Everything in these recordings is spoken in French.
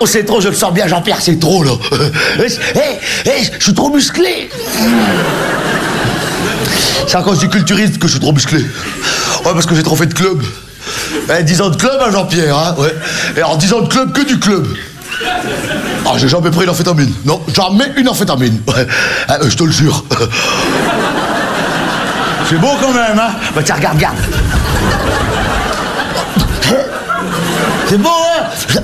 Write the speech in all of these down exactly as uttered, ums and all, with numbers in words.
Oh, c'est trop, je le sens bien, Jean-Pierre, c'est trop, là. Hé, hé, hé, je suis trop musclé. C'est à cause du culturiste que je suis trop musclé. Ouais, parce que j'ai trop fait de club. Eh, dix ans de club, hein, Jean-Pierre, hein, ouais. Et alors, dix ans de club, que du club. Ah, j'ai jamais pris une amphétamine. Non, jamais une amphétamine. Ouais. Ah, euh, je te le jure. C'est beau quand même, hein. Bah tiens, regarde, regarde. C'est beau, hein.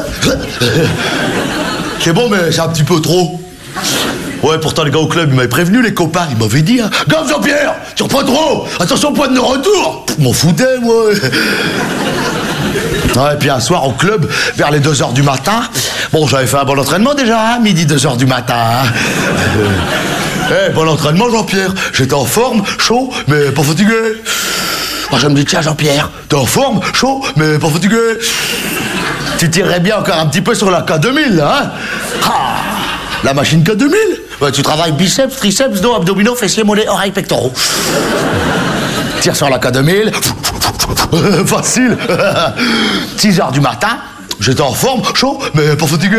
C'est bon, mais c'est un petit peu trop. Ouais, pourtant, les gars au club, ils m'avaient prévenu, les copains. Ils m'avaient dit, hein. Gaffe, Jean-Pierre, tire pas trop. Attention au point de retour. M'en foutais, moi. Ouais, et puis un soir au club, vers les deux heures du matin, bon, j'avais fait un bon entraînement déjà, hein, midi, deux heures du matin. Hein. Eh, bon entraînement, Jean-Pierre. J'étais en forme, chaud, mais pas fatigué. Moi, je me dis, tiens, Jean-Pierre, t'es en forme, chaud, mais pas fatigué. Tu tirerais bien encore un petit peu sur la K deux mille, là, hein. Ah, la machine K deux mille. Ouais, tu travailles biceps, triceps, dos, abdominaux, fessiers, mollets, oreilles, pectoraux. Tire sur la K deux mille. Facile. six heures du matin, j'étais en forme, chaud, mais pas fatigué.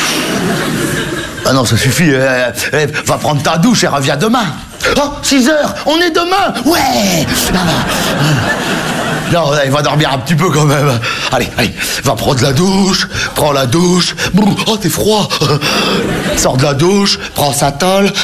Ah non, ça suffit. Euh, euh, va prendre ta douche et reviens demain. Oh, six heures, on est demain. Ouais. Non, il va dormir un petit peu quand même. Allez, allez, va prendre la douche, prends la douche. Oh, t'es froid. Sors de la douche, prends sa tôle.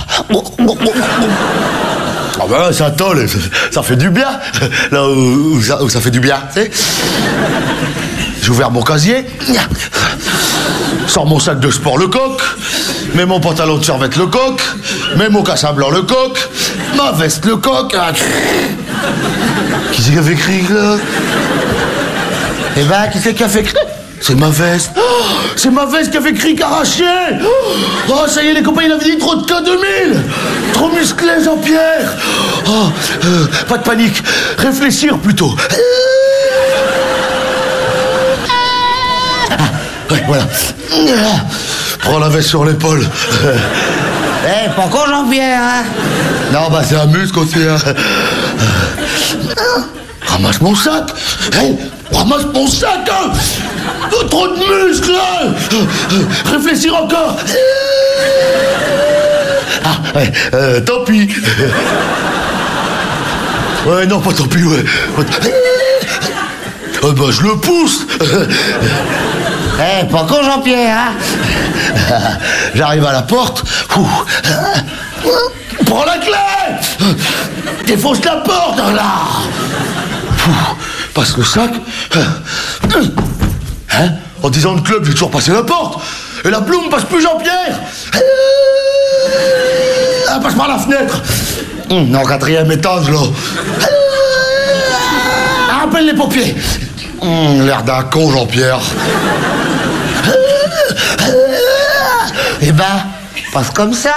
Ah ben, sa tôle, ça, ça fait du bien. Là où, où, ça, où ça fait du bien, tu sais. J'ai ouvert mon casier. Sors mon sac de sport le coq, mets mon pantalon de survêt le coq, mets mon cassin blanc le coq, ma veste le coq. Qui c'est qui a fait écrit là? Eh ben, qui c'est qui a fait écrit? C'est ma veste. Oh, c'est ma veste qui a fait cric arraché. Oh, ça y est, les copains, il avait dit trop de K deux mille. Trop musclé, Jean-Pierre. Oh, euh, pas de panique. Réfléchir plutôt. Ouais, voilà. Prends la veste sur l'épaule. Eh, hey, pas con, Jean-Pierre, hein? Non, bah, c'est un muscle aussi, hein. Ramasse mon sac. Hey, ramasse mon sac, hein. Oh, trop de muscles, hein. Réfléchir encore. Ah, ouais, euh, tant pis. Ouais, non, pas tant pis, ouais. Euh, bah, je le pousse. Eh, hey, pas con, Jean-Pierre, hein? J'arrive à la porte. Ouh. Prends la clé. Défonce la porte, là. Ouh. Passe le sac. Hein? En dix ans de club, j'ai toujours passé la porte. Et la plume passe plus, Jean-Pierre. Elle passe par la fenêtre. Non, quatrième étage, là. Appelle les pompiers. Mmh, l'air d'un con, Jean-Pierre. Eh ben, passe comme ça.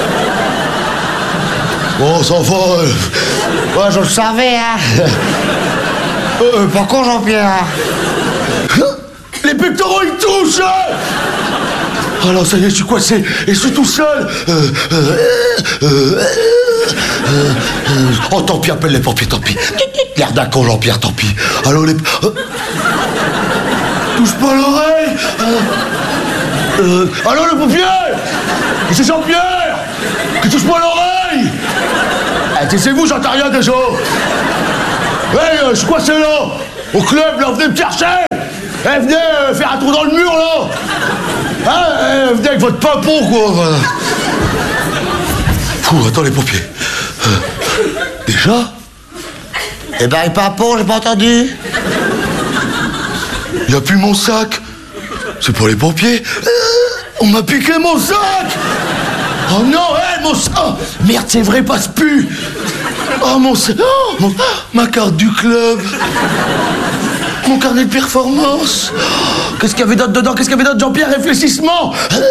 Oh, ça va. Ouais, je le savais, hein. euh, pas con, Jean-Pierre. Les pectoraux, ils touchent. Oh là, ça y est, je suis coincé. Et je suis tout seul. Euh, euh, euh, euh, euh, oh, tant pis, appelle les pompiers, tant pis. L'air d'un con, Jean-Pierre, tant pis. Alors, les... Euh, touche pas l'oreille. Euh, euh, allô, le pompier. C'est Jean-Pierre. Qui touche pas l'oreille. Eh, c'est vous, j'entends rien déjà. Ouais, euh, je suis coincé là. Au club, là, venez me chercher. Eh, venez euh, faire un trou dans le mur, là. Hein, eh, venez avec votre pimpon, quoi. Voilà. Fou, attends, les pompiers. Euh, déjà? Eh ben, pimpon, j'ai pas entendu. Il n'y a plus mon sac. C'est pour les pompiers. Euh, on m'a piqué mon sac. Oh non, hé, hey, mon sac. Oh, merde, c'est vrai, passe plus. Oh, mon sac. Oh, mon... ma carte du club. Mon carnet de performance. Oh, qu'est-ce qu'il y avait d'autre dedans? Qu'est-ce qu'il y avait d'autre, Jean-Pierre? Réfléchissement.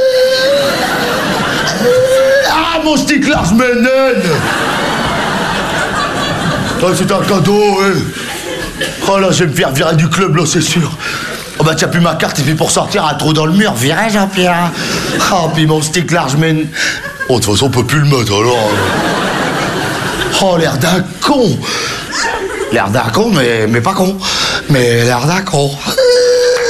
Ah, mon stick large ménène. Oh, c'est un cadeau, eh. Oh là, je vais me faire virer du club, là, c'est sûr. Oh bah, t'as plus ma carte, et puis pour sortir, un trou dans le mur, viré, Jean-Pierre. Oh, puis mon stick large mène. Oh, de toute façon, on peut plus le mettre, alors. Oh, l'air d'un con. L'air d'un con, mais, mais pas con. Mais l'air d'un con.